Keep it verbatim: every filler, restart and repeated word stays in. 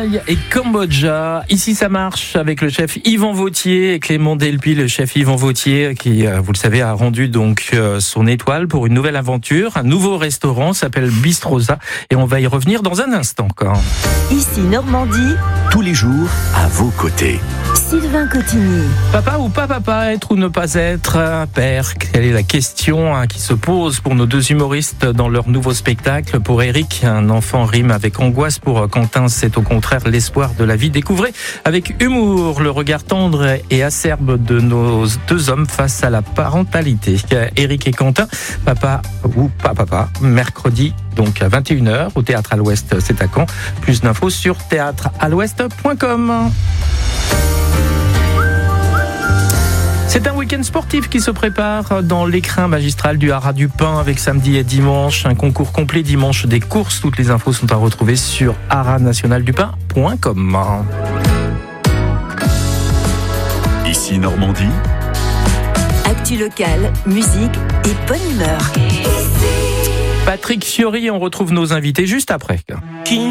Thaï et Cambodge. Ici, ça marche avec le chef Yvan Vauthier et Clément Delpy, le chef Yvan Vauthier, qui, vous le savez, a rendu donc son étoile pour une nouvelle aventure. Un nouveau restaurant s'appelle Bistroza et on va y revenir dans un instant encore. Ici Normandie, tous les jours à vos côtés. Sylvain Cotigny. Papa ou pas papa, être ou ne pas être père, quelle est la question hein, qui se pose pour nos deux humoristes dans leur nouveau spectacle. Pour Eric, un enfant rime avec angoisse. Pour Quentin, c'est au contraire l'espoir de la vie. Découvrez avec humour le regard tendre et acerbe de nos deux hommes face à la parentalité. Eric et Quentin, papa ou pas papa, mercredi donc à vingt et une heures au Théâtre à l'Ouest, c'est à Caen. Plus d'infos sur théâtre à l'ouest point com. C'est un week-end sportif qui se prépare dans l'écrin magistral du Haras du Pin avec samedi et dimanche. Un concours complet dimanche des courses. Toutes les infos sont à retrouver sur haras national du pin point com. Ici Normandie. Actu locale, musique et bonne humeur. Patrick Fiori, on retrouve nos invités juste après.